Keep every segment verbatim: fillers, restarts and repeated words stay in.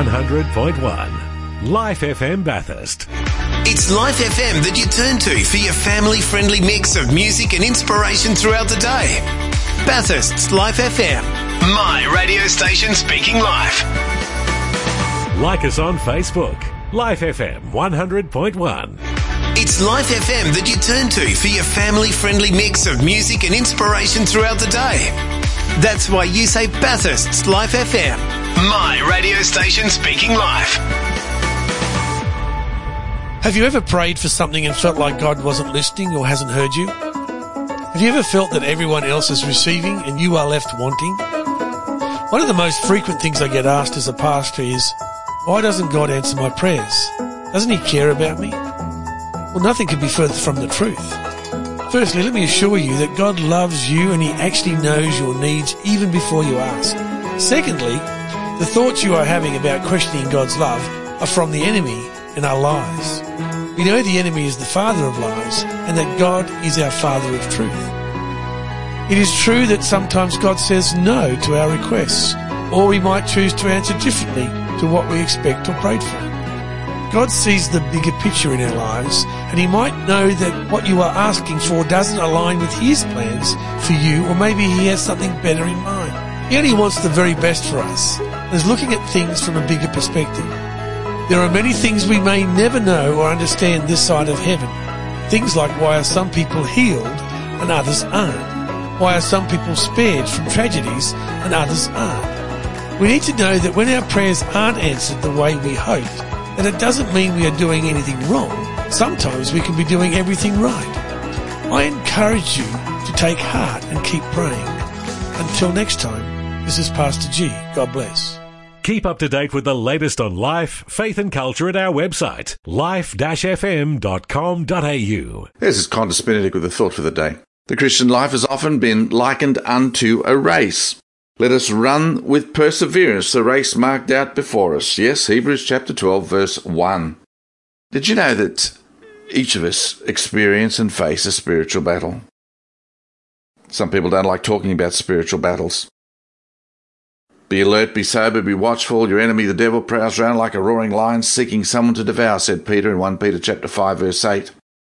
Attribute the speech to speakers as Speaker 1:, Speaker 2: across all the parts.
Speaker 1: one hundred point one. Life F M Bathurst.
Speaker 2: It's Life F M that you turn to for your family-friendly mix of music and inspiration throughout the day. Bathurst's Life F M. My radio station speaking life.
Speaker 1: Like us on Facebook. Life F M one hundred point one.
Speaker 2: It's Life F M that you turn to for your family-friendly mix of music and inspiration throughout the day. That's why you say Bathurst's Life F M. My radio station speaking life.
Speaker 3: Have you ever prayed for something and felt like God wasn't listening or hasn't heard you? Have you ever felt that everyone else is receiving and you are left wanting? One of the most frequent things I get asked as a pastor is, why doesn't God answer my prayers? Doesn't he care about me? Well, nothing could be further from the truth. Firstly, let me assure you that God loves you and he actually knows your needs even before you ask. Secondly, the thoughts you are having about questioning God's love are from the enemy and are lies. We know the enemy is the father of lies and that God is our father of truth. It is true that sometimes God says no to our requests, or we might choose to answer differently to what we expect or prayed for. God sees the bigger picture in our lives, and he might know that what you are asking for doesn't align with his plans for you, or maybe he has something better in mind. He only wants the very best for us, and is looking at things from a bigger perspective. There are many things we may never know or understand this side of heaven. Things like why are some people healed and others aren't? Why are some people spared from tragedies and others aren't? We need to know that when our prayers aren't answered the way we hoped, that it doesn't mean we are doing anything wrong. Sometimes we can be doing everything right. I encourage you to take heart and keep praying. Until next time, this is Pastor G. God bless.
Speaker 1: Keep up to date with the latest on life, faith and culture at our website, life dash f m dot com dot a u.
Speaker 4: This is Qantas Benedict with a thought for the day. The Christian life has often been likened unto a race. Let us run with perseverance the race marked out before us. Yes, Hebrews chapter twelve, verse one. Did you know that each of us experience and face a spiritual battle? Some people don't like talking about spiritual battles. Be alert, be sober, be watchful. Your enemy, the devil, prowls around like a roaring lion, seeking someone to devour, said Peter in First Peter chapter five, verse eight.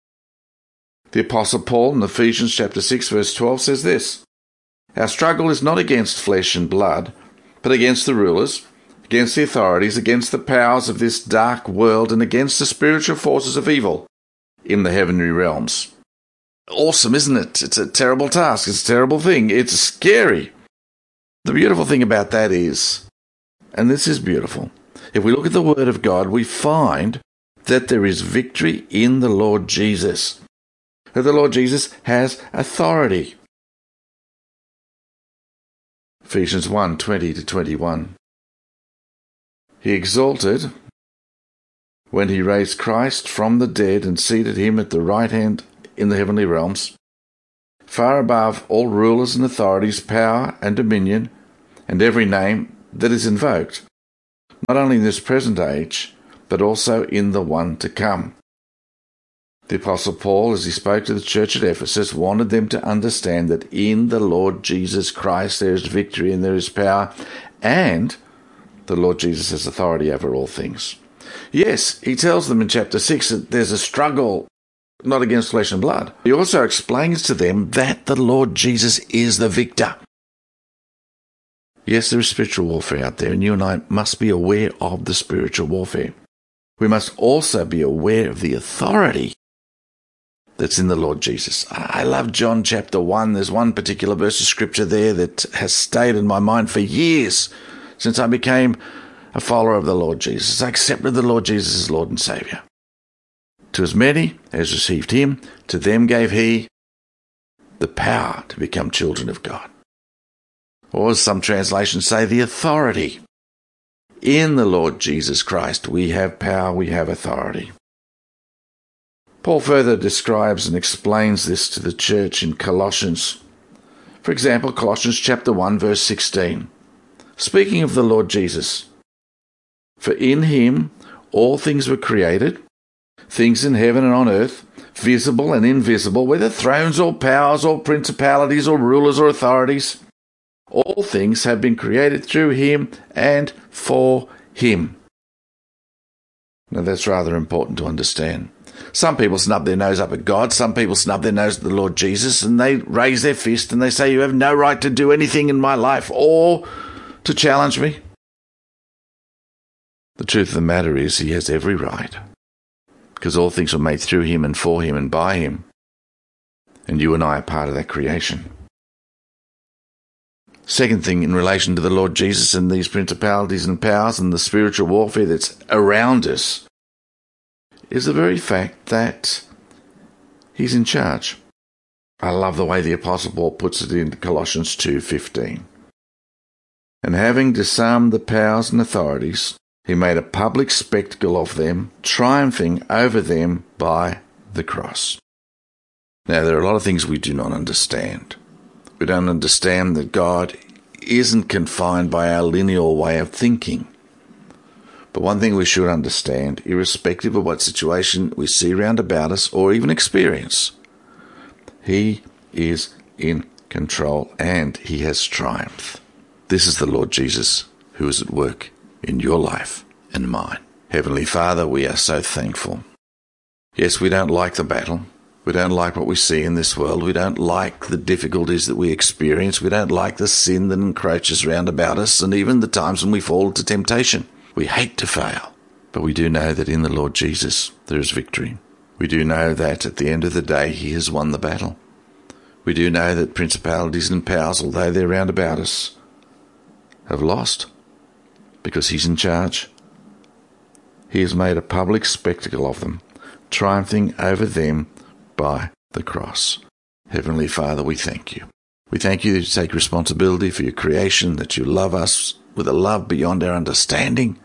Speaker 4: The Apostle Paul in Ephesians chapter six, verse twelve says this: Our struggle is not against flesh and blood, but against the rulers, against the authorities, against the powers of this dark world, and against the spiritual forces of evil in the heavenly realms. Awesome, isn't it? It's a terrible task. It's a terrible thing. It's scary. The beautiful thing about that is, and this is beautiful, if we look at the Word of God, we find that there is victory in the Lord Jesus. That the Lord Jesus has authority. Ephesians one, twenty to twenty-one. He exalted when he raised Christ from the dead and seated him at the right hand in the heavenly realms, far above all rulers and authorities, power and dominion, and every name that is invoked, not only in this present age, but also in the one to come. The Apostle Paul, as he spoke to the church at Ephesus, wanted them to understand that in the Lord Jesus Christ there is victory and there is power, and the Lord Jesus has authority over all things. Yes, he tells them in chapter six that there's a struggle not against flesh and blood. He also explains to them that the Lord Jesus is the victor. Yes, there is spiritual warfare out there, and you and I must be aware of the spiritual warfare. We must also be aware of the authority that's in the Lord Jesus. I love John chapter one. There's one particular verse of scripture there that has stayed in my mind for years since I became a follower of the Lord Jesus. I accepted the Lord Jesus as Lord and Saviour. To as many as received him, to them gave he the power to become children of God. Or as some translations say, the authority. In the Lord Jesus Christ, we have power, we have authority. Paul further describes and explains this to the church in Colossians. For example, Colossians chapter one, verse sixteen. Speaking of the Lord Jesus, for in him all things were created, things in heaven and on earth, visible and invisible, whether thrones or powers or principalities or rulers or authorities. All things have been created through him and for him. Now, that's rather important to understand. Some people snub their nose up at God. Some people snub their nose at the Lord Jesus, and they raise their fist and they say, you have no right to do anything in my life or to challenge me. The truth of the matter is he has every right, because all things were made through him and for him and by him. And you and I are part of that creation. Second thing, in relation to the Lord Jesus and these principalities and powers and the spiritual warfare that's around us, is the very fact that he's in charge. I love the way the Apostle Paul puts it in Colossians two fifteen. And having disarmed the powers and authorities, he made a public spectacle of them, triumphing over them by the cross. Now, there are a lot of things we do not understand. We don't understand that God isn't confined by our linear way of thinking. But one thing we should understand, irrespective of what situation we see round about us or even experience, he is in control and he has triumphed. This is the Lord Jesus who is at work in your life and mine. Heavenly Father, we are so thankful. Yes, we don't like the battle. We don't like what we see in this world. We don't like the difficulties that we experience. We don't like the sin that encroaches round about us, and even the times when we fall into temptation. We hate to fail, but we do know that in the Lord Jesus there is victory. We do know that at the end of the day he has won the battle. We do know that principalities and powers, although they're round about us, have lost because he's in charge. He has made a public spectacle of them, triumphing over them by the cross. Heavenly Father, we thank you. We thank you that you take responsibility for your creation, that you love us with a love beyond our understanding,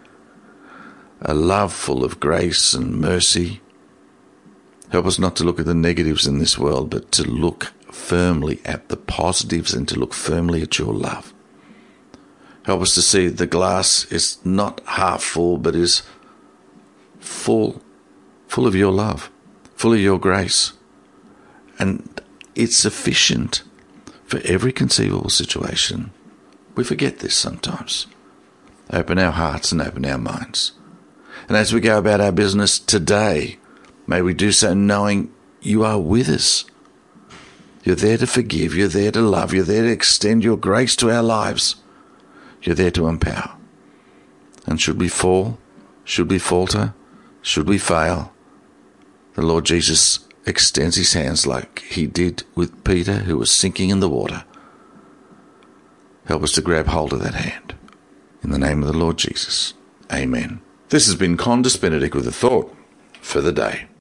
Speaker 4: a love full of grace and mercy. Help us not to look at the negatives in this world, but to look firmly at the positives and to look firmly at your love. Help us to see the glass is not half full, but is full, full of your love, full of your grace. And it's sufficient for every conceivable situation. We forget this sometimes. Open our hearts and open our minds. And as we go about our business today, may we do so knowing you are with us. You're there to forgive. You're there to love. You're there to extend your grace to our lives. You're there to empower. And should we fall, should we falter, should we fail, the Lord Jesus extends his hands like he did with Peter, who was sinking in the water. Help us to grab hold of that hand. In the name of the Lord Jesus. Amen. This has been Condis Benedict with a thought for the day.